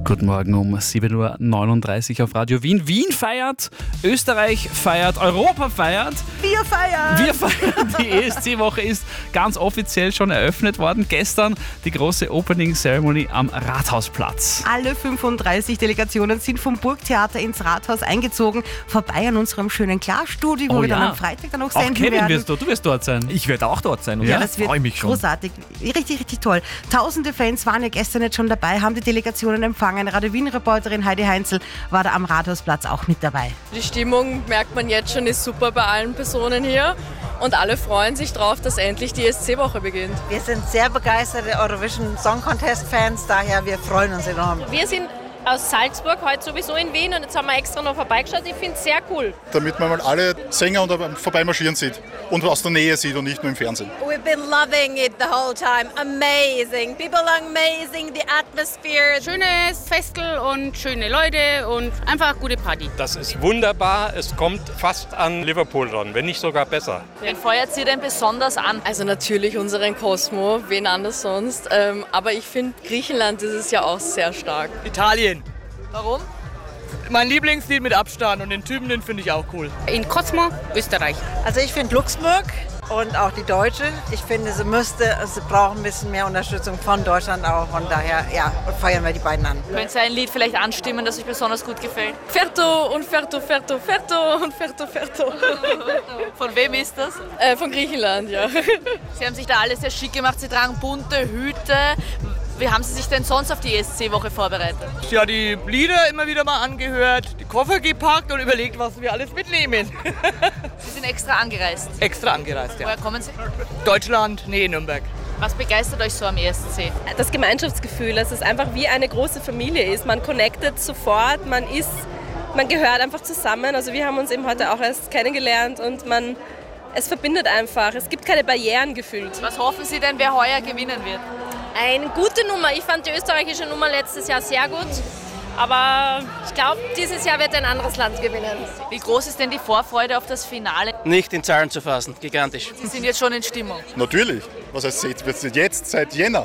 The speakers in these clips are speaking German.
Guten Morgen um 7.39 Uhr auf Radio Wien. Wien feiert, Österreich feiert, Europa feiert. Wir feiern! Wir feiern. Die ESC-Woche ist ganz offiziell schon eröffnet worden. Gestern die große Opening Ceremony am Rathausplatz. Alle 35 Delegationen sind vom Burgtheater ins Rathaus eingezogen, vorbei an unserem schönen Klarstudio, wo wir dann am Freitag dann auch senden Kevin werden. du wirst dort sein. Ich werde auch dort sein und Ja, das wird freue mich schon. großartig. Richtig, richtig toll. Tausende Fans waren ja gestern jetzt schon dabei, haben die Delegationen empfangen. Radio Wien-Reporterin Heidi Heinzel war da am Rathausplatz auch mit dabei. Die Stimmung, merkt man jetzt schon, ist super bei allen Personen hier. Und alle freuen sich drauf, dass endlich die ESC-Woche beginnt. Wir sind sehr begeisterte Eurovision Song Contest Fans, daher wir freuen uns enorm. Wir sind aus Salzburg, heute sowieso in Wien, und jetzt haben wir extra noch vorbeigeschaut. Ich finde es sehr cool. Damit man mal alle Sänger vorbeimarschieren sieht und aus der Nähe sieht und nicht nur im Fernsehen. We've been loving it the whole time. Amazing. People are amazing. The atmosphere. Schönes Festel und schöne Leute und einfach gute Party. Das ist wunderbar. Es kommt fast an Liverpool ran, wenn nicht sogar besser. Wen feuert Sie denn besonders an? Also natürlich unseren Cosmo, wen anders sonst. Aber ich finde Griechenland dieses Jahr auch sehr stark. Italien. Warum? Mein Lieblingslied mit Abstand und den Typen, den finde ich auch cool. In Cosmo, Österreich. Also ich finde Luxemburg und auch die Deutsche. Ich finde, sie brauchen ein bisschen mehr Unterstützung von Deutschland auch. Und daher, feiern wir die beiden an. Können Sie ein Lied vielleicht anstimmen, das euch besonders gut gefällt? Ferto und Ferto, Ferto, Ferto und Ferto, Ferto. Von wem ist das? Von Griechenland, ja. Sie haben sich da alles sehr schick gemacht. Sie tragen bunte Hüte. Wie haben Sie sich denn sonst auf die ESC-Woche vorbereitet? Ja, die Lieder immer wieder mal angehört, die Koffer gepackt und überlegt, was wir alles mitnehmen. Sie sind extra angereist? Extra angereist, ja. Woher kommen Sie? Deutschland, Nürnberg. Was begeistert euch so am ESC? Das Gemeinschaftsgefühl, dass es einfach wie eine große Familie ist. Man connectet sofort, man gehört einfach zusammen. Also wir haben uns eben heute auch erst kennengelernt und es verbindet einfach. Es gibt keine Barrieren gefühlt. Was hoffen Sie denn, wer heuer gewinnen wird? Eine gute Nummer. Ich fand die österreichische Nummer letztes Jahr sehr gut. Aber ich glaube, dieses Jahr wird ein anderes Land gewinnen. Wie groß ist denn die Vorfreude auf das Finale? Nicht in Zahlen zu fassen, gigantisch. Sie sind jetzt schon in Stimmung. Natürlich. Was heißt jetzt? Seit Jänner.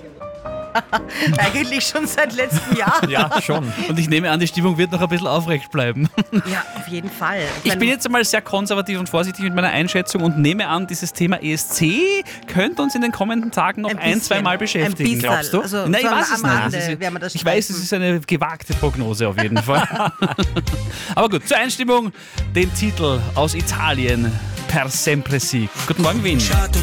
Eigentlich schon seit letztem Jahr. Ja, schon. Und ich nehme an, die Stimmung wird noch ein bisschen aufrecht bleiben. Ja, auf jeden Fall. Ich bin jetzt einmal sehr konservativ und vorsichtig mit meiner Einschätzung und nehme an, dieses Thema ESC könnte uns in den kommenden Tagen noch ein, zwei Mal beschäftigen, bisschen. glaubst du? Also, Nein, ich weiß es am Rande nicht. werden wir das Ich weiß, es ist eine gewagte Prognose auf jeden Fall. Aber gut, zur Einstimmung den Titel aus Italien, Per sempre sì. Guten Morgen, Wien.